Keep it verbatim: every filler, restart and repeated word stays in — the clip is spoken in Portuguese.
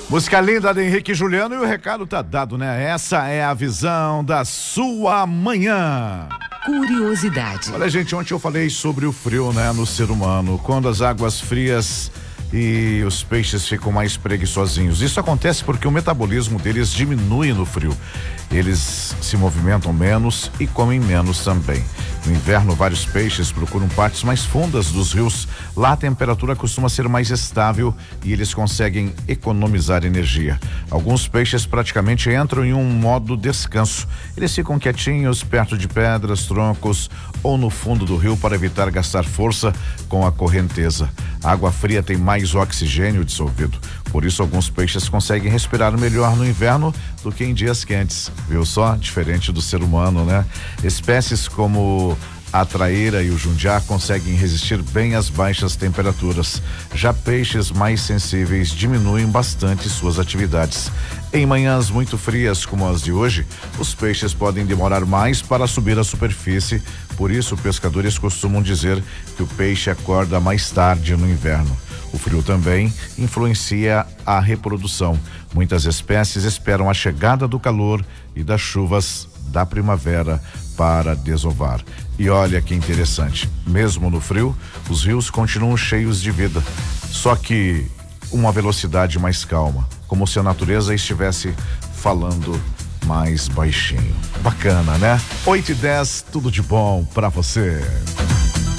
Música linda de Henrique e Juliano, e o recado tá dado, né? Essa é a visão da sua manhã. Curiosidade. Olha, gente, ontem eu falei sobre o frio, né, no ser humano. Quando as águas frias e os peixes ficam mais preguiçosinhos. Isso acontece porque o metabolismo deles diminui no frio. Eles se movimentam menos e comem menos também. No inverno, vários peixes procuram partes mais fundas dos rios. Lá a temperatura costuma ser mais estável e eles conseguem economizar energia. Alguns peixes praticamente entram em um modo descanso. Eles ficam quietinhos perto de pedras, troncos ou no fundo do rio para evitar gastar força com a correnteza. A água fria tem mais oxigênio dissolvido. Por isso, alguns peixes conseguem respirar melhor no inverno do que em dias quentes. Viu só? Diferente do ser humano, né? Espécies como a traíra e o jundiá conseguem resistir bem às baixas temperaturas. Já peixes mais sensíveis diminuem bastante suas atividades. Em manhãs muito frias como as de hoje, os peixes podem demorar mais para subir à superfície. Por isso, pescadores costumam dizer que o peixe acorda mais tarde no inverno. O frio também influencia a reprodução. Muitas espécies esperam a chegada do calor e das chuvas da primavera para desovar. E olha que interessante, mesmo no frio, os rios continuam cheios de vida, só que uma velocidade mais calma, como se a natureza estivesse falando mais baixinho. Bacana, né? oito e dez, tudo de bom pra você.